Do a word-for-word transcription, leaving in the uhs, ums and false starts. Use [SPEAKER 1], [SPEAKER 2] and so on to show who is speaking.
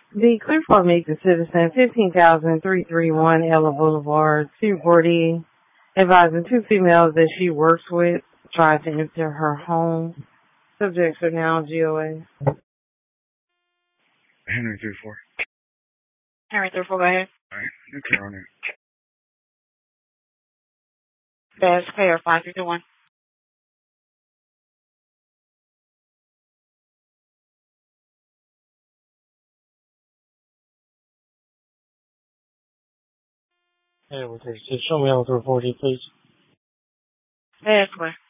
[SPEAKER 1] The Clearfork Meet the Citizen, fifteen thousand three hundred thirty-one Ella Boulevard, Seaport E, advising two females that she works with tried to enter her home. Subjects are now G O A.
[SPEAKER 2] Henry three four.
[SPEAKER 3] Henry three four, go ahead.
[SPEAKER 2] Alright, you clear on it.
[SPEAKER 3] Dash pair five three two one.
[SPEAKER 4] Hey, we'll take show me on three forty, please.
[SPEAKER 3] Dash clear.